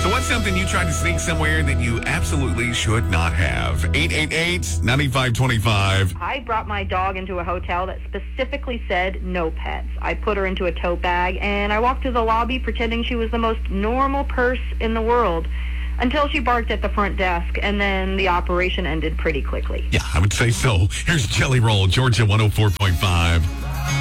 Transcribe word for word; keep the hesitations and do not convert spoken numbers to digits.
So what's something you tried to sneak somewhere that you absolutely should not have? eight eight eight, nine five two five. I brought my dog into a hotel that specifically said no pets. I put her into a tote bag, and I walked to the lobby pretending she was the most normal purse in the world until she barked at the front desk, and then the operation ended pretty quickly. Yeah, I would say so. Here's Jelly Roll, Georgia one oh four point five.